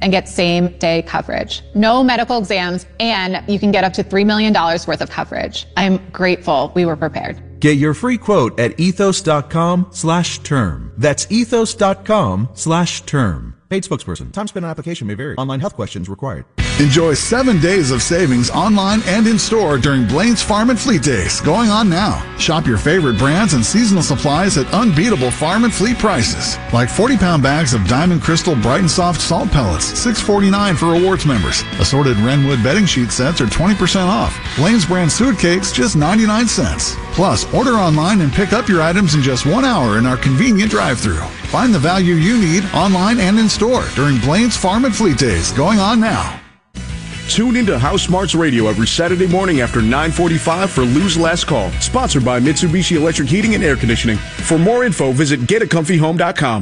and get same-day coverage. No medical exams, and you can get up to $3 million worth of coverage. I'm grateful we were prepared. Get your free quote at ethos.com/term. That's ethos.com/term. Paid spokesperson. Time spent on application may vary. Online health questions required. Enjoy 7 days of savings online and in store during Blaine's Farm and Fleet Days, going on now. Shop your favorite brands and seasonal supplies at unbeatable farm and fleet prices. Like 40-pound bags of Diamond Crystal Bright and Soft salt pellets, $6.49 for rewards members. Assorted Renwood bedding sheet sets are 20% off. Blaine's brand suet cakes, just 99 cents. Plus, order online and pick up your items in just 1 hour in our convenient drive-thru. Find the value you need online and in store during Blaine's Farm and Fleet Days, going on now. Tune into House Smarts Radio every Saturday morning after 9:45 for Lou's Last Call, sponsored by Mitsubishi Electric Heating and Air Conditioning. For more info, visit getacomfyhome.com.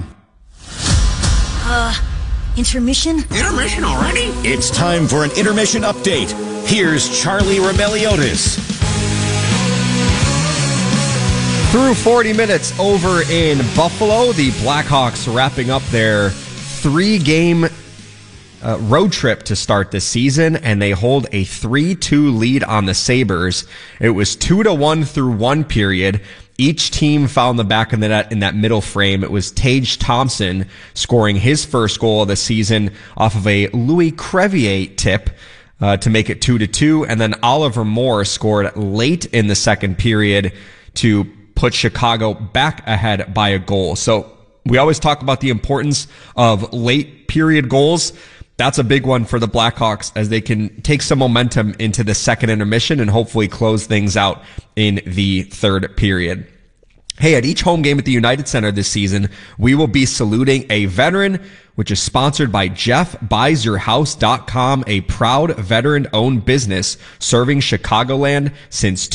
Intermission? Intermission already? It's time for an intermission update. Here's Charlie Rebelliotis. Through 40 minutes over in Buffalo, the Blackhawks wrapping up their 3-game road trip to start the season, and they hold a 3-2 lead on the Sabres. It was 2-1 through one period. Each team found the back of the net in that middle frame. It was Tage Thompson scoring his first goal of the season off of a Louis Crevier tip to make it 2-2, and then Oliver Moore scored late in the second period to put Chicago back ahead by a goal. So we always talk about the importance of late period goals. That's a big one for the Blackhawks as they can take some momentum into the second intermission and hopefully close things out in the third period. Hey, at each home game at the United Center this season, we will be saluting a veteran, which is sponsored by JeffBuysYourHouse.com, a proud veteran-owned business serving Chicagoland since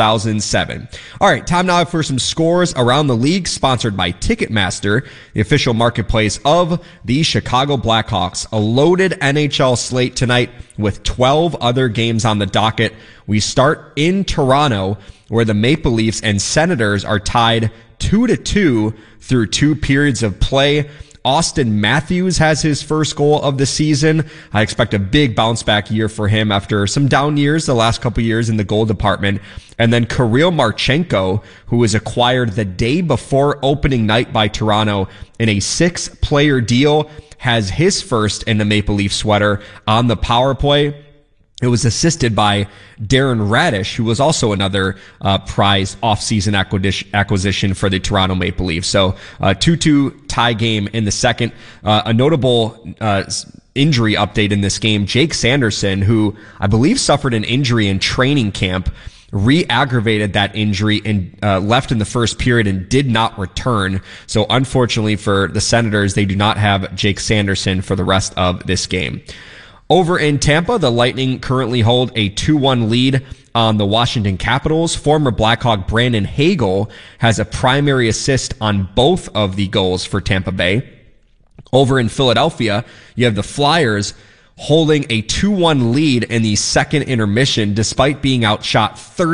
2007. All right, time now for some scores around the league, sponsored by Ticketmaster, the official marketplace of the Chicago Blackhawks. A loaded NHL slate tonight with 12 other games on the docket. We start in Toronto, where the Maple Leafs and Senators are tied 2-2 through 2 periods of play. Austin Matthews has his first goal of the season. I expect a big bounce back year for him after some down years the last couple years in the goal department. And then Kirill Marchenko, who was acquired the day before opening night by Toronto in a 6-player deal, has his first in the Maple Leaf sweater on the power play. It was assisted by Darren Radish, who was also another prized offseason acquisition for the Toronto Maple Leafs. So 2-2 tie game in the second. A notable injury update in this game, Jake Sanderson, who I believe suffered an injury in training camp, re-aggravated that injury and left in the first period and did not return. So unfortunately for the Senators, they do not have Jake Sanderson for the rest of this game. Over in Tampa, the Lightning currently hold a 2-1 lead on the Washington Capitals. Former Blackhawk Brandon Hagel has a primary assist on both of the goals for Tampa Bay. Over in Philadelphia, you have the Flyers holding a 2-1 lead in the second intermission despite being outshot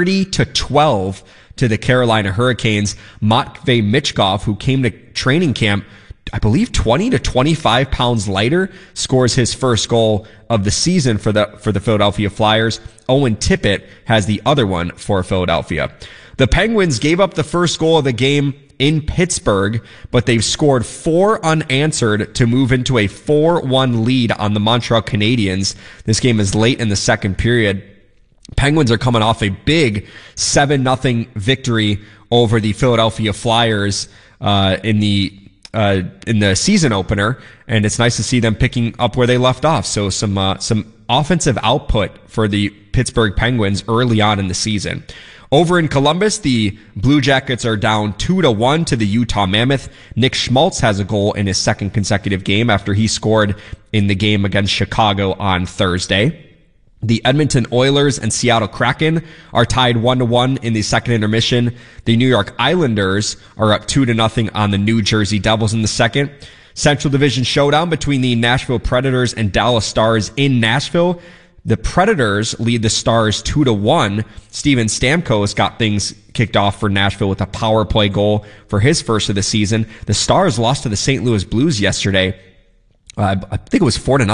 30-12 to the Carolina Hurricanes. Matvei Michkov, who came to training camp I believe 20 to 25 pounds lighter, scores his first goal of the season for the Philadelphia Flyers. Owen Tippett has the other one for Philadelphia. The Penguins gave up the first goal of the game in Pittsburgh, but they've scored 4 unanswered to move into a 4-1 lead on the Montreal Canadiens. This game is late in the second period. Penguins are coming off a big 7-0 victory over the Philadelphia Flyers in the season opener, and it's nice to see them picking up where they left off. So some offensive output for the Pittsburgh Penguins early on in the season. Over in Columbus, the Blue Jackets are down 2-1 to the Utah Mammoth. Nick Schmaltz has a goal in his second consecutive game after he scored in the game against Chicago on Thursday. The Edmonton Oilers and Seattle Kraken are tied 1-1 in the second intermission. The New York Islanders are up 2-0 on the New Jersey Devils in the second. Central Division showdown between the Nashville Predators and Dallas Stars in Nashville. The Predators lead the Stars 2-1. Steven Stamkos got things kicked off for Nashville with a power play goal for his first of the season. The Stars lost to the St. Louis Blues yesterday. I think it was 4-0.